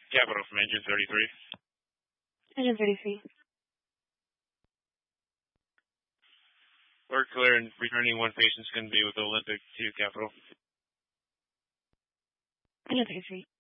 Capital from Engine 33. Engine 33. We're clear and returning one patient's going to be with Olympic 2 Capital. Engine 33.